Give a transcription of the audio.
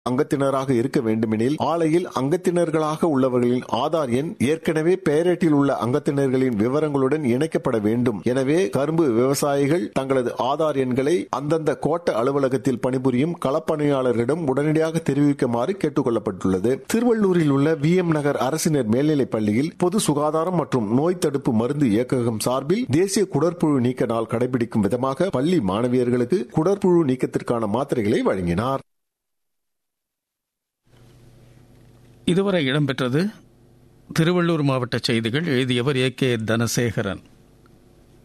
அங்கத்தினராக இருக்க வேண்டுமெனில் ஆலையில் அங்கத்தினர்களாக உள்ளவர்களின் ஆதார் எண் ஏற்கனவே பெயரேட்டில் உள்ள அங்கத்தினர்களின் விவரங்களுடன் இணைக்கப்பட வேண்டும். எனவே கரும்பு விவசாயிகள் தங்களது ஆதார் எண்களை அந்தந்த கோட்ட அலுவலகத்தில் பணிபுரியும் களப்பணியாளர்களிடம் உடனடியாக தெரிவிக்குமாறு கேட்டுக் கொள்ளப்பட்டுள்ளது. திருவள்ளூரில் உள்ள VM நகர் அரசினர் மேல்நிலைப் பள்ளியில் பொது சுகாதாரம் மற்றும் நோய் தடுப்பு மருந்து இயக்ககம் சார்பில் தேசிய குடற்புழு நீக்க நாள் கடைபிடிக்கும் விதமாக பள்ளி மாணவியர்களுக்கு குடற்புழு நீக்கத்திற்கான மாத்திரைகளை வழங்கினார். இதுவரை இடம்பெற்றது திருவள்ளூர் மாவட்ட செய்திகள். எழுதியவர் AK தனசேகரன்.